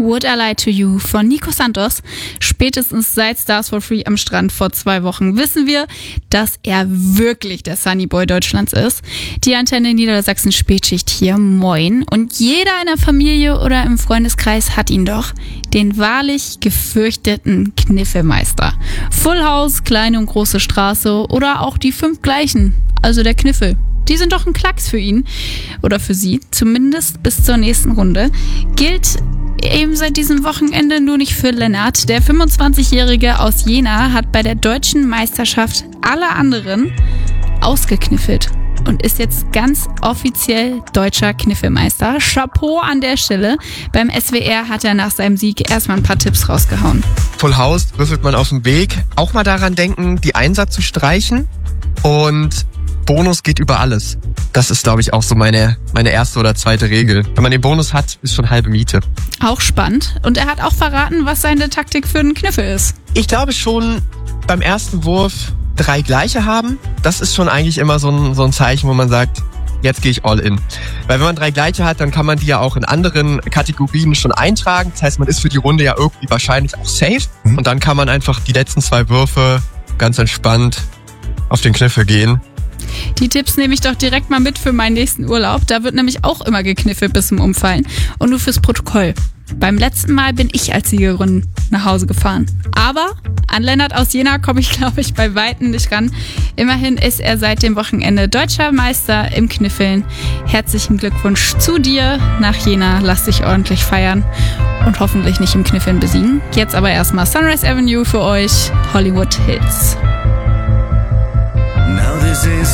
Would I Lie to You von Nico Santos. Spätestens seit Stars for Free am Strand vor 2 Wochen wissen wir, dass er wirklich der Sunnyboy Deutschlands ist. Die Antenne Niedersachsen Spätschicht hier, moin. Und jeder in der Familie oder im Freundeskreis hat ihn doch. Den wahrlich gefürchteten Kniffelmeister. Full House, kleine und große Straße oder auch die 5 gleichen, also der Kniffel. Die sind doch ein Klacks für ihn oder für sie, zumindest bis zur nächsten Runde. Gilt eben seit diesem Wochenende nur nicht für Lennart. Der 25-Jährige aus Jena hat bei der deutschen Meisterschaft alle anderen ausgekniffelt und ist jetzt ganz offiziell deutscher Kniffelmeister. Chapeau an der Stelle. Beim SWR hat er nach seinem Sieg erstmal ein paar Tipps rausgehauen. Full House würfelt man auf dem Weg. Auch mal daran denken, die Einsatz zu streichen. Und Bonus geht über alles. Das ist, glaube ich, auch so meine erste oder zweite Regel. Wenn man den Bonus hat, ist schon halbe Miete. Auch spannend. Und er hat auch verraten, was seine Taktik für einen Kniffel ist. Ich glaube schon, beim ersten Wurf 3 gleiche haben. Das ist schon eigentlich immer so ein Zeichen, wo man sagt, jetzt gehe ich all in. Weil wenn man 3 gleiche hat, dann kann man die ja auch in anderen Kategorien schon eintragen. Das heißt, man ist für die Runde ja irgendwie wahrscheinlich auch safe. Und dann kann man einfach die letzten 2 Würfe ganz entspannt auf den Kniffel gehen. Die Tipps nehme ich doch direkt mal mit für meinen nächsten Urlaub. Da wird nämlich auch immer gekniffelt bis zum Umfallen. Und nur fürs Protokoll. Beim letzten Mal bin ich als Siegerin nach Hause gefahren. Aber an Lennart aus Jena komme ich, glaube ich, bei Weitem nicht ran. Immerhin ist er seit dem Wochenende deutscher Meister im Kniffeln. Herzlichen Glückwunsch zu dir nach Jena. Lass dich ordentlich feiern und hoffentlich nicht im Kniffeln besiegen. Jetzt aber erstmal Sunrise Avenue für euch, Hollywood Hits.